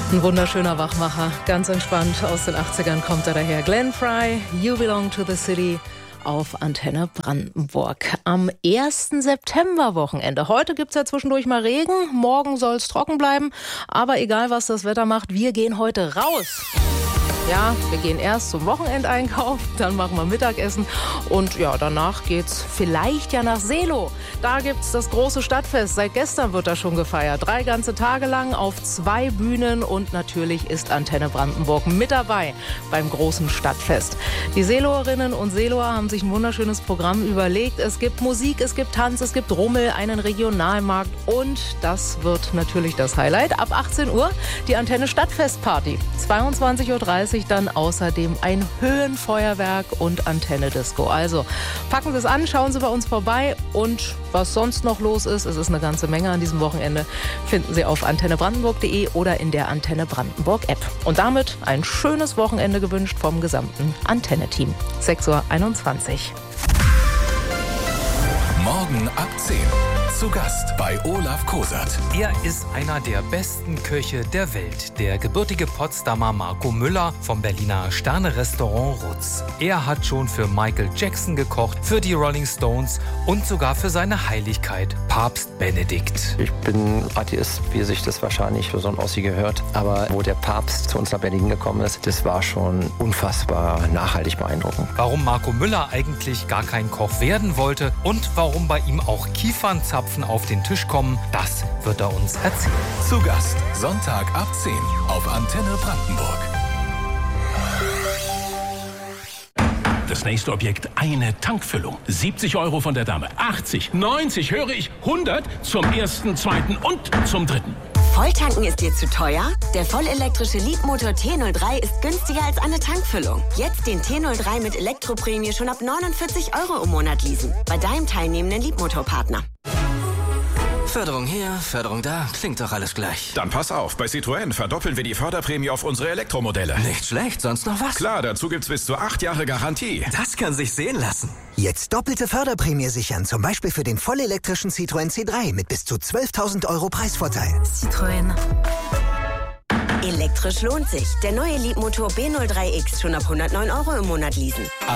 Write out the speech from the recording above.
Ein wunderschöner Wachmacher, ganz entspannt aus den 80ern kommt er daher. Glenn Frey, You Belong to the City auf Antenne Brandenburg. Am 1. September-Wochenende. Heute gibt's ja zwischendurch mal Regen, morgen soll's trocken bleiben. Aber egal, was das Wetter macht, wir gehen heute raus. Ja, wir gehen erst zum Wochenendeinkauf, dann machen wir Mittagessen und ja, danach geht's vielleicht ja nach Seelow. Da gibt's das große Stadtfest. Seit gestern wird das schon gefeiert. 3 ganze Tage lang auf 2 Bühnen und natürlich ist Antenne Brandenburg mit dabei beim großen Stadtfest. Die Seelowerinnen und Seelower haben sich ein wunderschönes Programm überlegt. Es gibt Musik, es gibt Tanz, es gibt Rummel, einen Regionalmarkt und das wird natürlich das Highlight. Ab 18 Uhr die Antenne Stadtfestparty. 22:30 Uhr dann außerdem ein Höhenfeuerwerk und Antenne Disco. Also packen Sie es an, schauen Sie bei uns vorbei und was sonst noch los ist, es ist eine ganze Menge an diesem Wochenende, finden Sie auf antennebrandenburg.de oder in der Antenne Brandenburg App. Und damit ein schönes Wochenende gewünscht vom gesamten Antenne-Team. 6:21 Uhr. Morgen ab 10. Zu Gast bei Olaf Kosert. Er ist einer der besten Köche der Welt, der gebürtige Potsdamer Marco Müller vom Berliner Sterne-Restaurant Rutz. Er hat schon für Michael Jackson gekocht, für die Rolling Stones und sogar für seine Heiligkeit, Papst Benedikt. Ich bin Atheist, wie sich das wahrscheinlich für so ein Ossi gehört. Aber wo der Papst zu uns nach Berlin gekommen ist, das war schon unfassbar nachhaltig beeindruckend. Warum Marco Müller eigentlich gar kein Koch werden wollte und warum bei ihm auch Kiefernzapfen auf den Tisch kommen, das wird er uns erzählen. Zu Gast Sonntag ab 10 auf Antenne Brandenburg. Das nächste Objekt, eine Tankfüllung. 70 € von der Dame, 80, 90, höre ich, 100 zum ersten, zweiten und zum dritten. Volltanken ist dir zu teuer? Der vollelektrische Leapmotor T03 ist günstiger als eine Tankfüllung. Jetzt den T03 mit Elektroprämie schon ab 49 € im Monat leasen. Bei deinem teilnehmenden Leapmotor-Partner. Förderung hier, Förderung da, klingt doch alles gleich. Dann pass auf, bei Citroën verdoppeln wir die Förderprämie auf unsere Elektromodelle. Nicht schlecht, sonst noch was? Klar, dazu gibt's bis zu 8 Jahre Garantie. Das kann sich sehen lassen. Jetzt doppelte Förderprämie sichern, zum Beispiel für den vollelektrischen Citroën C3 mit bis zu 12.000 € Preisvorteil. Citroën. Elektrisch lohnt sich. Der neue Leapmotor B03X schon ab 109 € im Monat leasen.